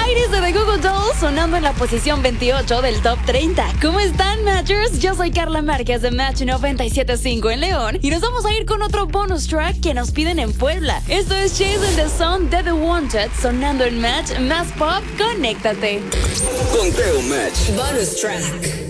Ladies de The Google Dolls sonando en la posición 28 del Top 30. ¿Cómo están, Matchers? Yo soy Carla Márquez de Match 97.5 en León y nos vamos a ir con otro bonus track que nos piden en Puebla. Esto es Chasing the Sun de The Wanted sonando en Match, más pop, conéctate. Conteo Match. Bonus track.